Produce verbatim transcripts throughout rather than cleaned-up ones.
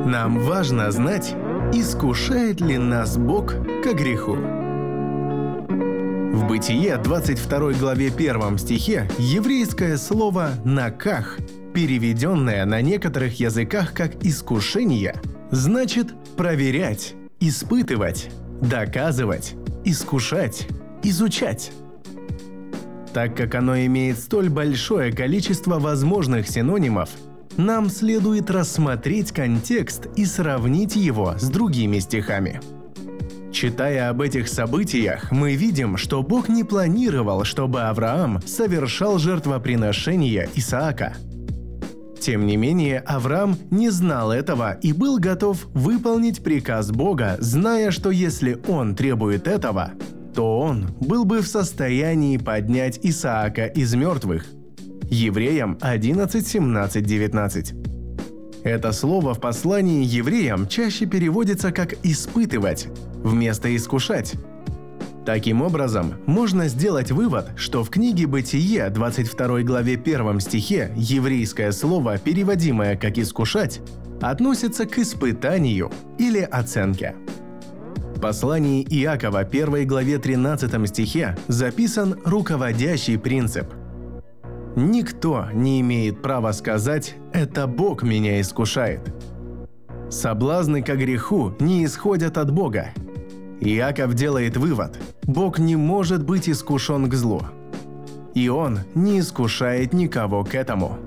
Нам важно знать, искушает ли нас Бог ко греху. В Бытие двадцать второй главе первом стихе еврейское слово «наках», переведенное на некоторых языках как «искушение», значит проверять, испытывать, доказывать, искушать, изучать. Так как оно имеет столь большое количество возможных синонимов, нам следует рассмотреть контекст и сравнить его с другими стихами. Читая об этих событиях, мы видим, что Бог не планировал, чтобы Авраам совершал жертвоприношение Исаака. Тем не менее, Авраам не знал этого и был готов выполнить приказ Бога, зная, что если он требует этого, то он был бы в состоянии поднять Исаака из мертвых. Евреям одиннадцать, семнадцать, девятнадцать. Это слово в послании евреям чаще переводится как «испытывать» вместо «искушать». Таким образом, можно сделать вывод, что в книге Бытие двадцать второй главе первом стихе еврейское слово, переводимое как «искушать», относится к испытанию или оценке. В послании Иакова первой главе тринадцатом стихе записан руководящий принцип. «Никто не имеет права сказать «это Бог меня искушает». Соблазны ко греху не исходят от Бога. Иаков делает вывод: Бог не может быть искушен к злу. И Он не искушает никого к этому.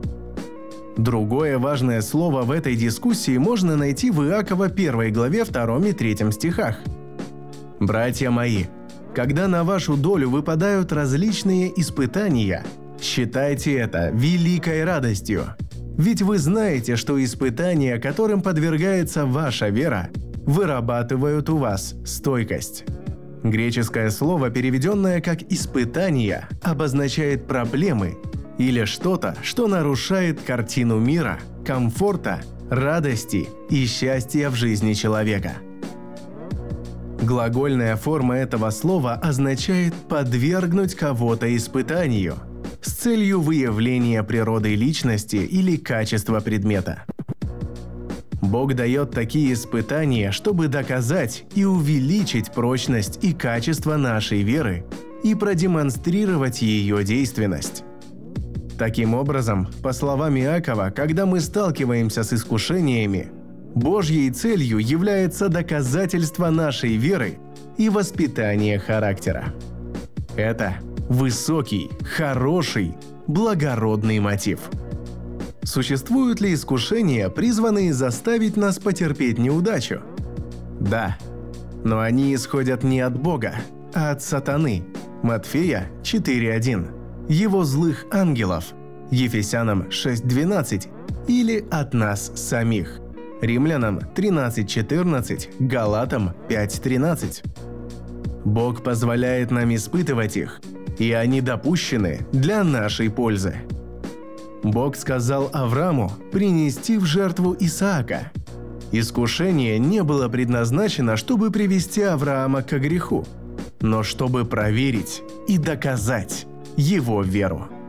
Другое важное слово в этой дискуссии можно найти в Иакова первой главе втором и третьем стихах. «Братья мои, когда на вашу долю выпадают различные испытания, считайте это великой радостью, ведь вы знаете, что испытания, которым подвергается ваша вера, вырабатывают у вас стойкость». Греческое слово, переведенное как «испытание», обозначает проблемы или что-то, что нарушает картину мира, комфорта, радости и счастья в жизни человека. Глагольная форма этого слова означает «подвергнуть кого-то испытанию» с целью выявления природы личности или качества предмета. Бог дает такие испытания, чтобы доказать и увеличить прочность и качество нашей веры и продемонстрировать ее действенность. Таким образом, по словам Иакова, когда мы сталкиваемся с искушениями, Божьей целью является доказательство нашей веры и воспитание характера. Это высокий, хороший, благородный мотив. Существуют ли искушения, призванные заставить нас потерпеть неудачу? Да, но они исходят не от Бога, а от сатаны. Матфея четыре один. Его злых ангелов. Ефесянам шесть двенадцать. Или от нас самих. Римлянам тринадцать четырнадцать. Галатам пять тринадцать. Бог позволяет нам испытывать их, и они допущены для нашей пользы. Бог сказал Аврааму принести в жертву Исаака. Искушение не было предназначено, чтобы привести Авраама к греху, но чтобы проверить и доказать его веру.